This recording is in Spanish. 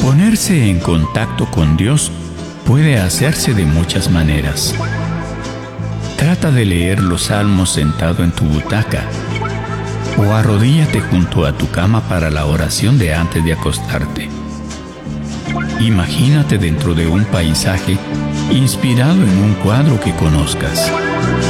Ponerse en contacto con Dios puede hacerse de muchas maneras. Trata de leer los salmos sentado en tu butaca o arrodíllate junto a tu cama para la oración de antes de acostarte. Imagínate dentro de un paisaje inspirado en un cuadro que conozcas.